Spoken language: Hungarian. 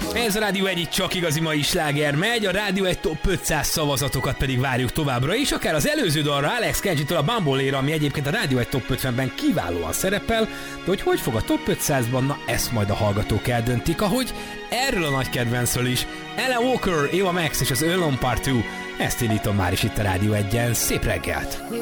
Ez a Rádió 1, csak igazi mai sláger megy, a Rádió 1 Top 500 szavazatokat pedig várjuk továbbra is, akár az előző dalra, Alex Kenji-től a Bambolére, ami egyébként a Rádió 1 Top 50-ben kiválóan szerepel, de hogy fog a Top 500-ban, na ezt majd a hallgatók eldöntik, ahogy erről a nagy kedvencről is, Ella Walker, Eva Max és az Alone Part 2, ezt indítom már is itt a Rádió 1-en, szép reggelt!